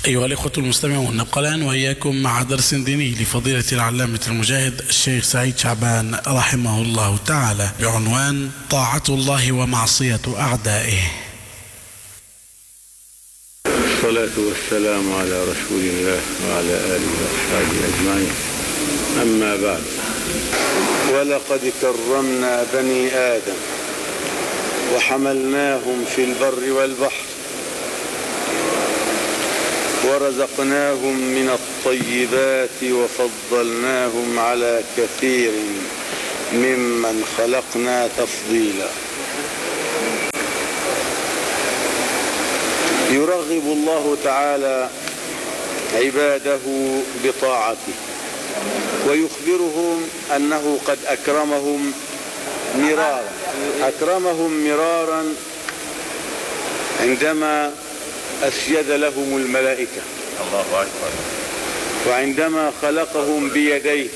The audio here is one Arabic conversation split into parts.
أيها الإخوة المستمعون، نبقى الآن وإياكم مع درس ديني لفضيلة العلامة المجاهد الشيخ سعيد شعبان رحمه الله تعالى بعنوان طاعة الله ومعصية أعدائه. الصلاة والسلام على رسول الله وعلى آله وأصحابه أجمعين، أما بعد. ولقد كرمنا بني آدم وحملناهم في البر والبحر ورزقناهم من الطيبات وفضلناهم على كثير ممن خلقنا تفضيلا. يرغب الله تعالى عباده بطاعته ويخبرهم أنه قد أكرمهم مرارا عندما أسجد لهم الملائكة، الله أكبر، وعندما خلقهم بيديه،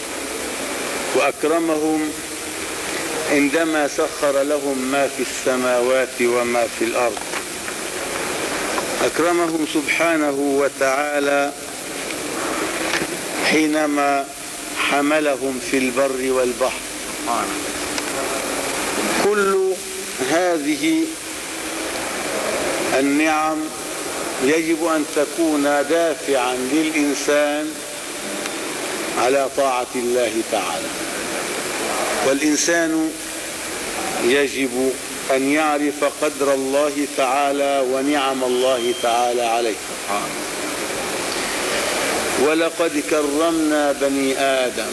وأكرمهم عندما سخر لهم ما في السماوات وما في الأرض. أكرمهم سبحانه وتعالى حينما حملهم في البر والبحر. كل هذه النعم يجب أن تكون دافعا للإنسان على طاعة الله تعالى، والإنسان يجب أن يعرف قدر الله تعالى ونعم الله تعالى عليه. ولقد كرمنا بني آدم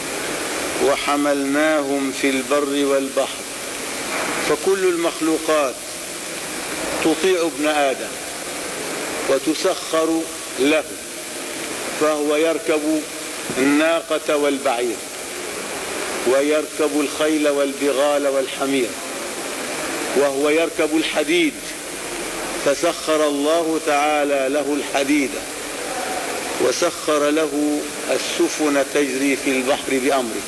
وحملناهم في البر والبحر. فكل المخلوقات تطيع ابن آدم وتسخر له، فهو يركب الناقة والبعير، ويركب الخيل والبغال والحمير، وهو يركب الحديد، فسخر الله تعالى له الحديد، وسخر له السفن تجري في البحر بأمره.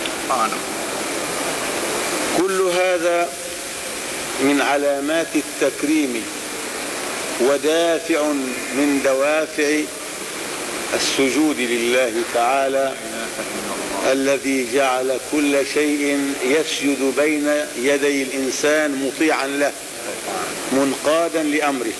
كل هذا من علامات التكريم ودافع من دوافع السجود لله تعالى، الذي جعل كل شيء يسجد بين يدي الإنسان مطيعا له منقادا لأمره.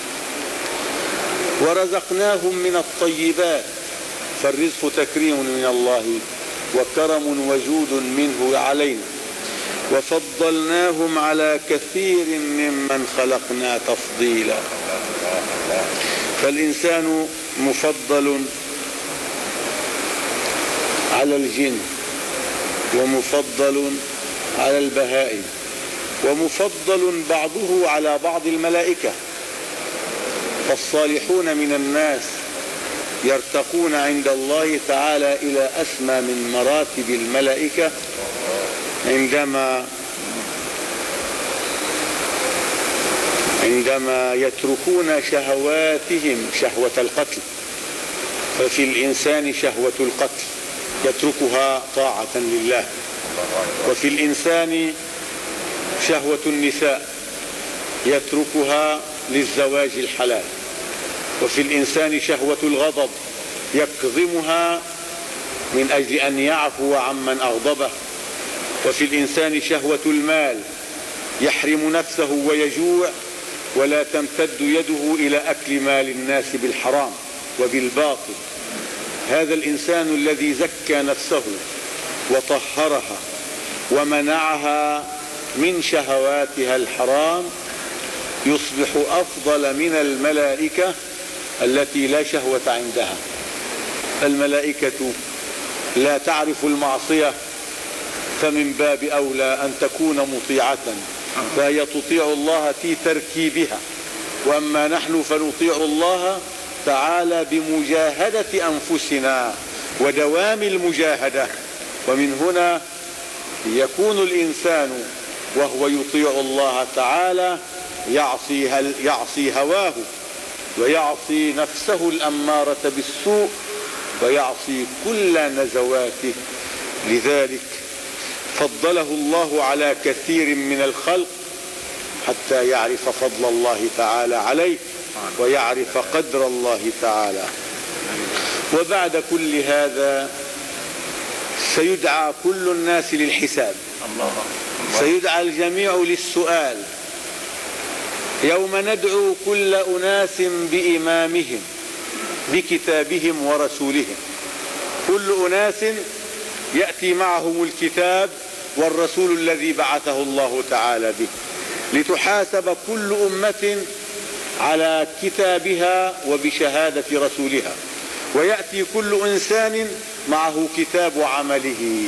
ورزقناهم من الطيبات، فالرزق تكريم من الله وكرم وجود منه علينا. وفضلناهم على كثير ممن خلقنا تفضيلا. فالإنسان مفضل على الجن، ومفضل على البهائم، ومفضل بعضه على بعض الملائكة. فالصالحون من الناس يرتقون عند الله تعالى إلى أسمى من مراتب الملائكة عندما يتركون شهواتهم، شهوة القتل. ففي الإنسان شهوة القتل يتركها طاعة لله، وفي الإنسان شهوة النساء يتركها للزواج الحلال، وفي الإنسان شهوة الغضب يكظمها من أجل أن يعفو عمن أغضبه، وفي الإنسان شهوة المال يحرم نفسه ويجوع ولا تمتد يده إلى أكل مال الناس بالحرام وبالباطل. هذا الإنسان الذي زكى نفسه وطهرها ومنعها من شهواتها الحرام يصبح أفضل من الملائكة التي لا شهوة عندها. الملائكة لا تعرف المعصية، فمن باب أولى أن تكون مطيعة، فهي تطيع الله في تركيبها. وأما نحن فنطيع الله تعالى بمجاهدة أنفسنا ودوام المجاهدة. ومن هنا يكون الإنسان وهو يطيع الله تعالى يعصي هواه، ويعصي نفسه الأمارة بالسوء، ويعصي كل نزواته. لذلك فضله الله على كثير من الخلق حتى يعرف فضل الله تعالى عليه ويعرف قدر الله تعالى. وبعد كل هذا سيدعى كل الناس للحساب، سيدعى الجميع للسؤال. يوم ندعو كل أناس بإمامهم بكتابهم ورسولهم، كل أناس يأتي معهم الكتاب والرسول الذي بعثه الله تعالى به، لتحاسب كل أمة على كتابها وبشهادة رسولها، ويأتي كل إنسان معه كتاب عمله.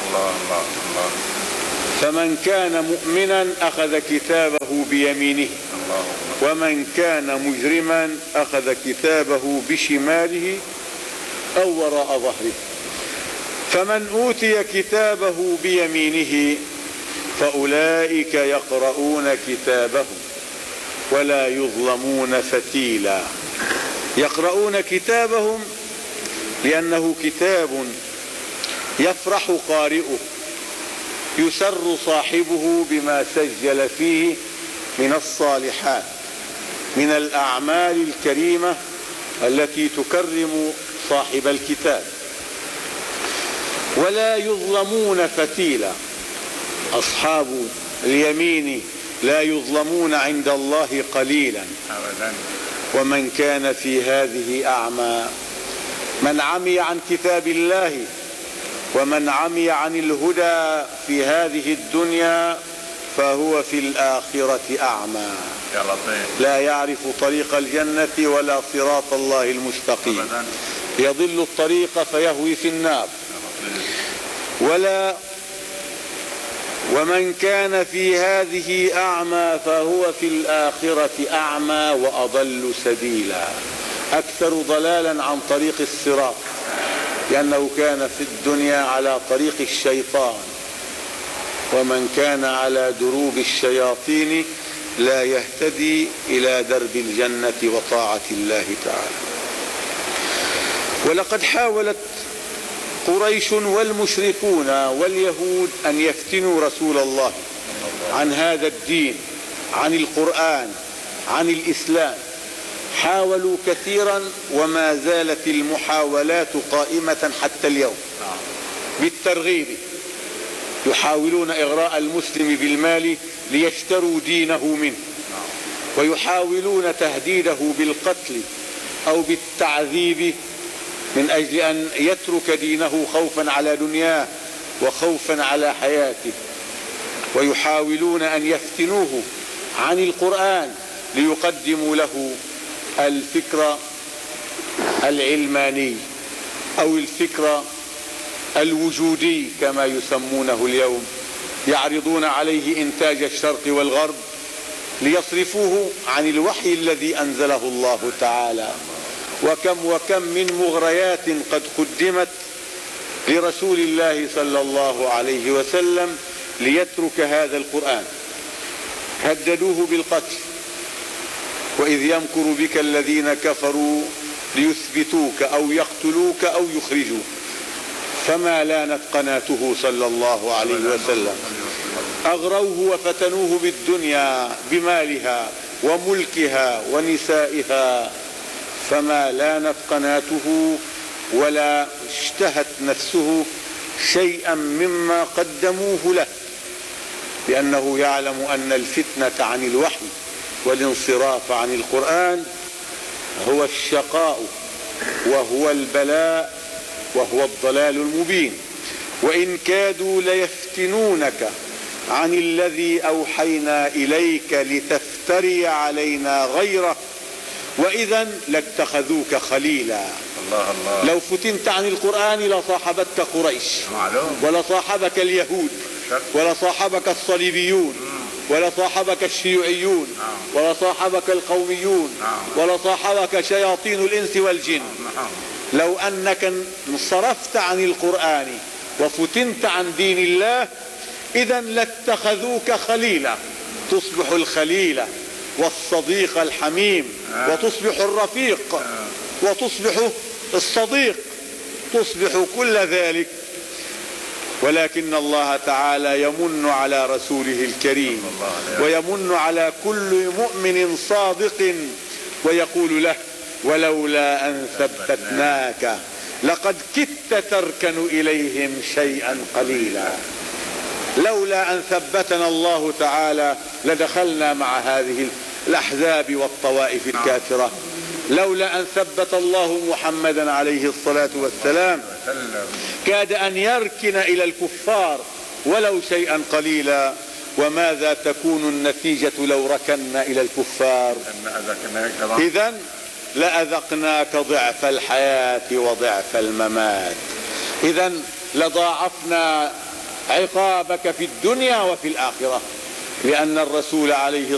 فمن كان مؤمنا أخذ كتابه بيمينه، ومن كان مجرما أخذ كتابه بشماله أو وراء ظهره. فمن أوتي كتابه بيمينه فأولئك يقرؤون كتابهم ولا يظلمون فتيلا. يقرؤون كتابهم لأنه كتاب يفرح قارئه، يسر صاحبه بما سجل فيه من الصالحات، من الأعمال الكريمة التي تكرم صاحب الكتاب. ولا يظلمون فتيلا. أصحاب اليمين لا يظلمون عند الله قليلا. ومن كان في هذه أعمى، من عمي عن كتاب الله ومن عمي عن الهدى في هذه الدنيا فهو في الآخرة أعمى، لا يعرف طريق الجنة ولا صراط الله المستقيم، يضل الطريق فيهوي في النار. ومن كان في هذه أعمى فهو في الآخرة أعمى وأضل سبيلا، أكثر ضلالا عن طريق الصراط، لأنه كان في الدنيا على طريق الشيطان، ومن كان على دروب الشياطين لا يهتدي إلى درب الجنة وطاعة الله تعالى. ولقد حاولت قريش والمشركون واليهود أن يفتنوا رسول الله عن هذا الدين، عن القرآن، عن الإسلام. حاولوا كثيرا وما زالت المحاولات قائمة حتى اليوم بالترغيب. يحاولون إغراء المسلم بالمال ليشتروا دينه منه، ويحاولون تهديده بالقتل أو بالتعذيب من أجل أن يترك دينه خوفا على دنياه وخوفا على حياته. ويحاولون أن يفتنوه عن القرآن ليقدموا له الفكر العلماني أو الفكر الوجودي كما يسمونه اليوم. يعرضون عليه إنتاج الشرق والغرب ليصرفوه عن الوحي الذي أنزله الله تعالى. وكم من مغريات قد قدمت لرسول الله صلى الله عليه وسلم ليترك هذا القرآن. هددوه بالقتل، وإذ يمكر بك الذين كفروا ليثبتوك أو يقتلوك أو يخرجوك، فما لانت قناته صلى الله عليه وسلم. أغروه وفتنوه بالدنيا بمالها وملكها ونسائها، فما لانت قناته ولا اشتهت نفسه شيئا مما قدموه له، لأنه يعلم أن الفتنة عن الوحي والانصراف عن القرآن هو الشقاء وهو البلاء وهو الضلال المبين. وإن كادوا ليفتنونك عن الذي أوحينا إليك لتفتري علينا غيره وإذا لاتخذوك خليلا. لو فتنت عن القرآن لصاحبتك قريش، ولصاحبك اليهود، ولصاحبك الصليبيون، ولصاحبك الشيوعيون، ولصاحبك القوميون، ولصاحبك شياطين الإنس والجن. لو أنك انصرفت عن القرآن وفتنت عن دين الله إذا لاتخذوك خليلا، تصبح الخليل والصديق الحميم، وتصبح الرفيق، وتصبح الصديق، تصبح كل ذلك. ولكن الله تعالى يمن على رسوله الكريم، ويمن على كل مؤمن صادق ويقول له: ولولا أن ثبتناك لقد كدت تركن إليهم شيئا قليلا. لولا أن ثبتنا الله تعالى لدخلنا مع هذه الأحزاب والطوائف الكافرة. لولا أن ثبت الله محمدا عليه الصلاة والسلام كاد أن يركن إلى الكفار ولو شيئا قليلا. وماذا تكون النتيجة لو ركنا إلى الكفار؟ إذن لأذقناك ضعف الحياة وضعف الممات. إذن لضاعفنا عقابك في الدنيا وفي الآخرة، لأن الرسول عليه